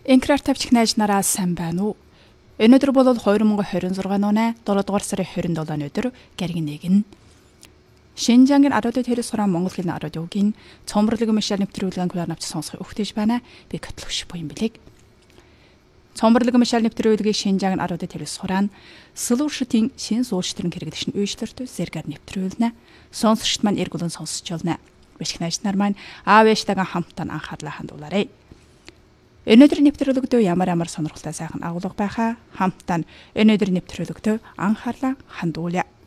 Инкраар тавьчих найз нараа сайн байна уу? Өнөөдөр бол 2026 оны 7 дугаар сарын 27-ны өдөр Гэргийн нэгэн. Шинжангийн радио телевиз суран Монгол хэлний радиогийн цомрлог мишэл нэвтрүүлгийн кулаар навч сонсох өгтөж байна. Би Котлогш буян билег. Цомрлог мишэл нэвтрүүлгийн Шинжангийн радио телевиз суран Сэлүүршитийн шин суулштрын хэрэглэгч нь үйлчлэртөө зэргээр нэвтрүүлнэ. Сонсогчд маань эргүүлэн сонсож байна. Бишг найз нар маань аав ээжтэйгээ хамтдаа анхаарлаа хандуулаарай. Өнөөдөр нэвтрүүлэгтөө ямар сонирхолтой сайхан агуулга байхаа хамтдаа өнөөдөр нэвтрүүлэгтөө анхаарлаа хандуулъя.